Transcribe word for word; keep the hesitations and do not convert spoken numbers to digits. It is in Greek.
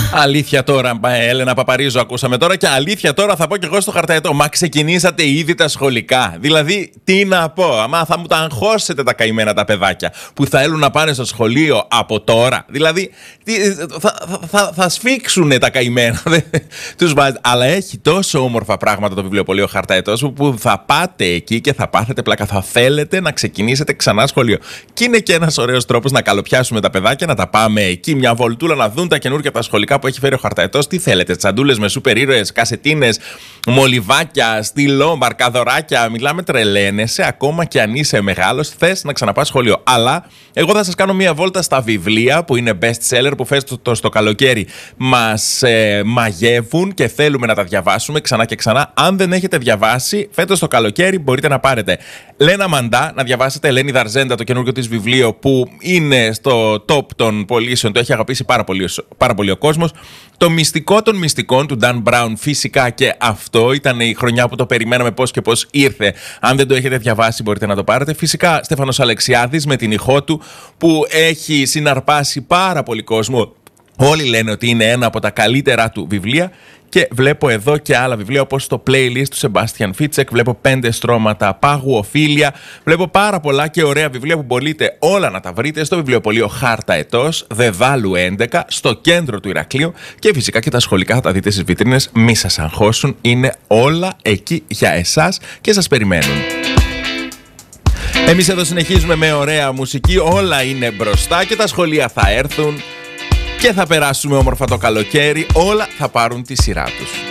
Αλήθεια τώρα, Έλενα Παπαρίζου, ακούσαμε τώρα. Και αλήθεια τώρα θα πω κι εγώ στο χαρταετό. Μα ξεκινήσατε ήδη τα σχολικά. Δηλαδή, τι να πω. Αμά θα μου τα αγχώσετε τα καημένα τα παιδάκια που θα έλουν να πάνε στο σχολείο από τώρα. Δηλαδή, τι, θα, θα, θα, θα σφίξουνε τα καημένα. Τους βάζει. Αλλά έχει τόσο όμορφα πράγματα το βιβλιοπωλείο Χαρταετός που θα πάτε εκεί και θα πάθετε πλάκα. Θα θέλετε να ξεκινήσετε ξανά σχολείο. Και είναι και ένας ωραίος τρόπος να καλοπιάσουμε τα παιδάκια, να τα πάμε εκεί μια βολτούλα, να δουν τα καινούργια από τα σχολικά που έχει φέρει ο Χαρταετός. Τι θέλετε, τσαντούλες με σούπερ ήρωες, κασετίνες, μολυβάκια, στυλό, μπαρκαδωράκια. Μιλάμε, τρελαίνεσαι, ακόμα και αν είσαι μεγάλος, θες να ξαναπάς σχολείο. Αλλά εγώ θα σας κάνω μια βόλτα στα βιβλία που είναι best seller, που φέτος το στο καλοκαίρι μας ε, μαγεύουν και θέλουμε να τα διαβάσουμε ξανά και ξανά. Αν δεν έχετε διαβάσει, φέτος το καλοκαίρι μπορείτε να πάρετε Λένα Μαντά, να διαβάσετε Ελένη Δαρζέντα, το καινούργιο της βιβλίο που είναι στο top των πωλήσεων, το έχει αγαπήσει πάρα πολύ, πάρα πολύ ο κόσμος. Το μυστικό των μυστικών του Dan Brown, φυσικά και αυτό ήταν η χρονιά που το περιμέναμε πώς και πώς ήρθε. Αν δεν το έχετε διαβάσει μπορείτε να το πάρετε. Φυσικά Στέφανος Αλεξιάδης με την ηχό του που έχει συναρπάσει πάρα πολύ κόσμο. Όλοι λένε ότι είναι ένα από τα καλύτερα του βιβλία. Και βλέπω εδώ και άλλα βιβλία όπως το playlist του Σεμπάστιαν Φίτσεκ. Βλέπω πέντε στρώματα πάγου, Οφίλια. Βλέπω πάρα πολλά και ωραία βιβλία που μπορείτε όλα να τα βρείτε στο βιβλιοπωλείο Χαρταετός, Δεδάλου έντεκα, στο κέντρο του Ηρακλείου. Και φυσικά και τα σχολικά θα τα δείτε στις βίτρινες. Μη σας αγχώσουν, είναι όλα εκεί για εσάς και σας περιμένουν. Εμείς εδώ συνεχίζουμε με ωραία μουσική. Όλα είναι μπροστά και τα σχολεία θα έρθουν. Και θα περάσουμε όμορφα το καλοκαίρι, όλα θα πάρουν τη σειρά τους.